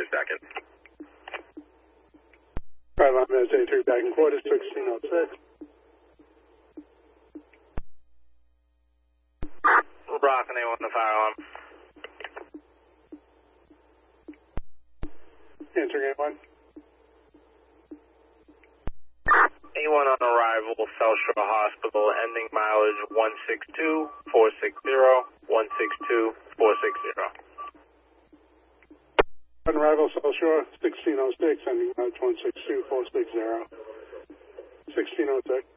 2nd. Right line, that's A3 back in quarters, 1606. Rockin' A1 the fire alarm. Answering A1. A1 on arrival, South Shore Hospital, ending mileage 162-460, 162-460. On arrival, South Shore, 1606, ending mileage 162-460. 1606.